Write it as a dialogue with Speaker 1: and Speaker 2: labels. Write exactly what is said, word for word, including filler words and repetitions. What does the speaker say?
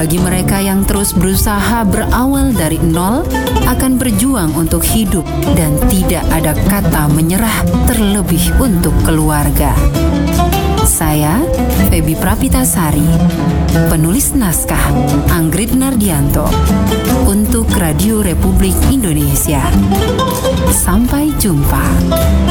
Speaker 1: Bagi mereka yang terus berusaha berawal dari nol, akan berjuang untuk hidup dan tidak ada kata menyerah, terlebih untuk keluarga. Saya, Febi Prapitasari, penulis naskah Anggrit Nardianto untuk Radio Republik Indonesia. Sampai jumpa.